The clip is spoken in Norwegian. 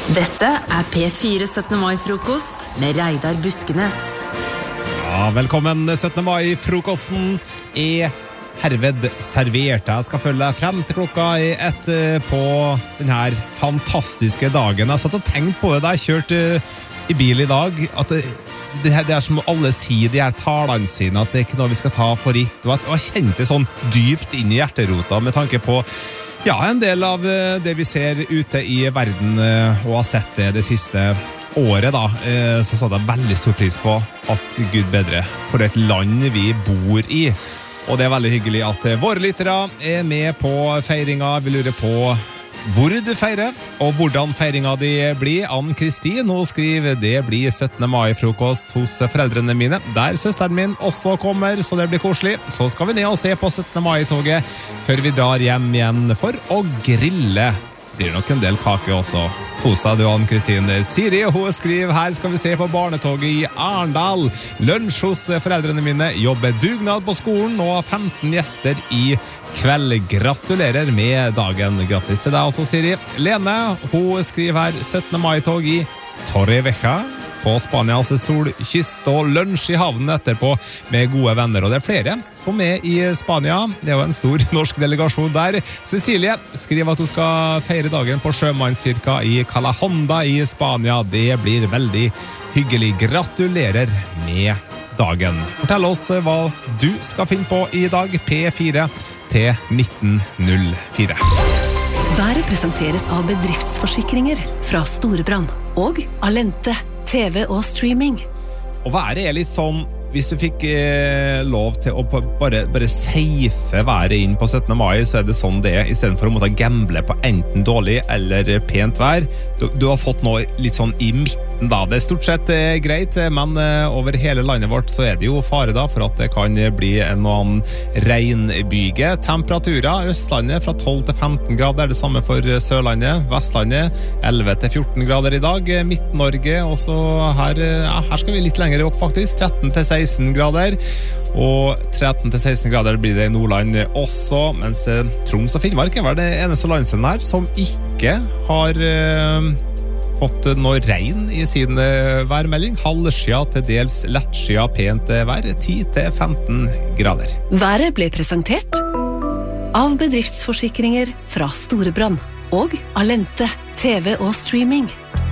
Dette P4 17. mai-frokost med Reidar Buskenes. Ja, velkommen 17. mai-frokosten herved servert. Jeg skal følge deg frem til klokka 1 på denne fantastiske dagen. Jeg satt og tenkte på det da jeg kjørte i bil i dag, at det er som alle sier, de her talene sine, at det er ikke noe vi skal ta for gitt, og jeg kjente sånn dypt inn i hjerterota med tanke på en del av det vi ser ute i verden og har sett det siste året da, så satte jeg veldig stor pris på at Gud bedre for et land vi bor i. Og det er veldig hyggelig at våre lyttere er med på feiringa. Vi lurer på hvor du feirer, og hvordan feiringa di blir. Ann-Kristin, hun skriver det blir 17. mai-frokost hos foreldrene mine, der søsteren min også kommer, så det blir koselig. Så skal vi ned og se på 17. mai-toget før vi drar hjem igjen for å grille. Blir nok en del kake også. Kosa du, Ann-Kristin. Siri, hun skriver her skal vi se på barnetoget i Arendal. Lunsj hos foreldrene mine, jobber dugnad på skolen og 15 gjester i kveld. Gratulerer med dagen. Grattis til deg også, Siri. Lene, hun skriver her 17. mai-tog i Torrevieja på Spanias solkyst og lunsj i havnen etterpå med gode venner. Og det er flere som er i Spania. Det er jo en stor norsk delegasjon der. Cecilie skriver at hun skal feire dagen på Sjømannskirka i Calahonda i Spania. Det blir veldig hyggelig. Gratulerer med dagen. Fortell oss hva du skal finne på i dag. P4 til 1904. Været presenteres av bedriftsforsikringer fra Storebrand og Alente, TV og streaming. Og været er litt sånn, hvis du fikk lov til å bare safe været inn på 17. mai, så er det sånn det er, i stedet for å måtte gamble på enten dårlig eller pent vær. Du har fått noe litt sånn i midten da. Det er stort sett greit, men over hele landet vårt så er det jo fare da for at det kan bli en og annen regnbyge. Temperaturer, Østlandet fra 12 til 15 grader, det samme for Sørlandet. Vestlandet 11 til 14 grader i dag. Midt-Norge også her skal vi litt lenger opp faktisk, 13 til 16 grader. Og 13 til 16 grader blir det i Nordland også, mens Troms og Finnmark er vel det eneste landsdelen her som ikke har fått noe regn i sin værmelding. Halvskya til dels lettskya pent vær, 10 til 15 grader. Været ble presentert av bedriftsforsikringer fra Storebrand og Alente, TV og streaming.